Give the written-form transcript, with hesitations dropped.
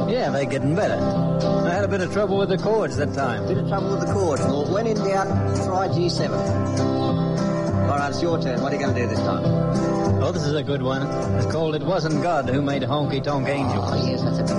Yeah, they're getting better. I had a bit of trouble with the chords that time. Bit of trouble with the chords. Well, when in doubt, try G7. All right, it's your turn. What are you going to do this time? Oh, this is a good one. It's called It Wasn't God Who Made Honky Tonk Angels. Oh, yes, that's a